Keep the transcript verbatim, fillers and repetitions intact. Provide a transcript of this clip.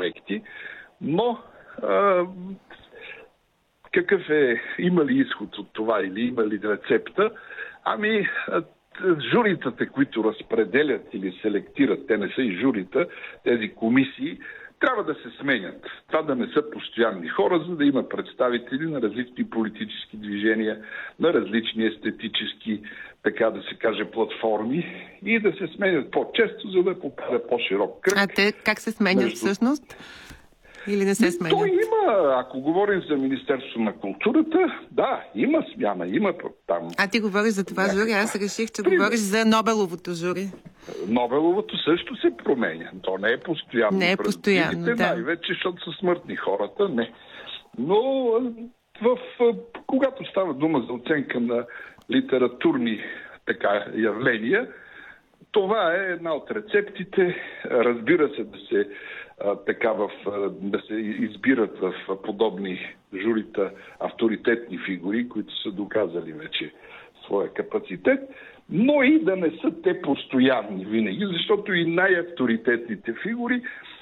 проекти, но а, какъв е, има ли изход от това или има ли рецепта? Ами, журитата, които разпределят или селектират, те не са и журита, тези комисии, трябва да се сменят. Това да не са постоянни хора, за да има представители на различни политически движения, на различни естетически, така да се каже, платформи и да се сменят по-често, за да попада по-широк кръг. А те как се сменят между... всъщност? Или не се сменят? То има, ако говорим за Министерство на културата, да, има смяна, има там. А ти говориш за това жури, аз реших, че Пример. говориш за Нобеловото жури. Нобеловото също се променя. То не е постоянно. Не е постоянно, да. Най-вече, защото са смъртни хората, не. Но в, когато става дума за оценка на литературни така явления, това е една от рецептите. Разбира се, да се така в, да се избират в подобни журита авторитетни фигури, които са доказали вече своя капацитет, но и да не са те постоянни винаги, защото и най-авторитетните фигури